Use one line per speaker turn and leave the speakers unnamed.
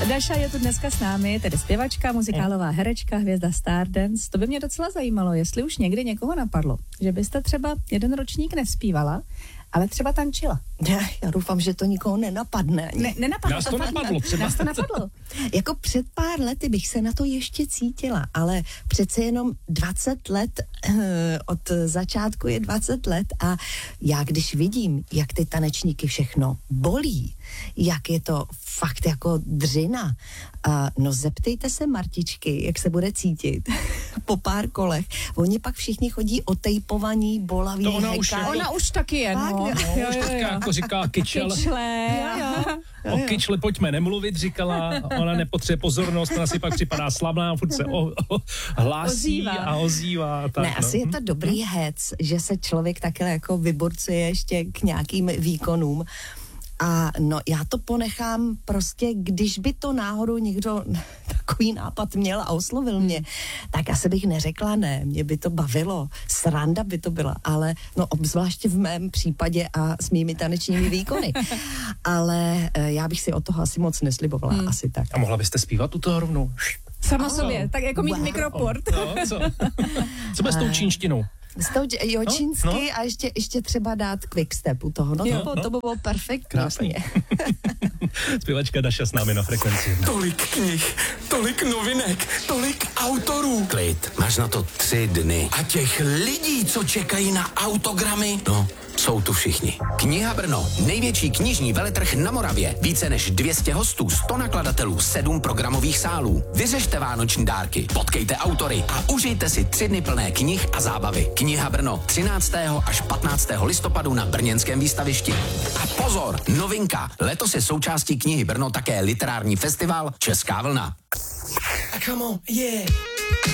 Daša je tu dneska s námi, tedy zpěvačka, muzikálová herečka, hvězda Stardance. To by mě docela zajímalo, jestli už někdy někoho napadlo, že byste třeba jeden ročník nespívala, ale třeba tančila.
Já doufám, že to nikoho nenapadne.
Nenapadlo.
Nás to napadlo třeba.
Nás to napadlo.
Jako před pár lety bych se na to ještě cítila, ale přece jenom 20 let, od začátku je 20 let a já když vidím, jak ty tanečníky všechno bolí, jak je to fakt jako dřina, no zeptejte se Martičky, jak se bude cítit po pár kolech. Oni pak všichni chodí otejpovaní, bolaví,
To ona
Ona už taky je, no.
Už teďka jako říká kyčel.
Kyčle.
O kyčle pojďme nemluvit, říkala. Ona nepotřebuje pozornost, ona si pak připadá slavná, furt se hlásí a ozývá. Tak,
ne, asi je to dobrý hec, že se člověk takhle jako vyborcuje ještě k nějakým výkonům. A no, já to ponechám prostě, když by to náhodou někdo takový nápad měl a oslovil mě, tak asi bych neřekla ne, mě by to bavilo, sranda by to byla, ale no obzvláště v mém případě a s mými tanečními výkony. Ale já bych si od toho asi moc neslibovala, asi tak.
A mohla byste zpívat u toho rovnou?
Sama sobě, tak jako mít mikroport.
No, co bez tou čínštinou?
S tou čínsky a ještě třeba dát quickstep u toho. To by bylo perfektní. Vlastně.
Zpěvačka Daša s námi na Frekvenci.
Tolik knih, tolik novinek, tolik autorů. Klid, máš na to 3 dny. A těch lidí, co čekají na autogramy, no, jsou tu všichni. Kniha Brno, největší knižní veletrh na Moravě. Více než 200 hostů, 100 nakladatelů, 7 programových sálů. Vyřešte vánoční dárky, potkejte autory a užijte si 3 dny plné knih a zábavy. Kniha Brno 13. až 15. listopadu na brněnském výstavišti. A pozor, novinka, letos je součástí Knihy Brno také literární festival Česká vlna.
Come on, yeah.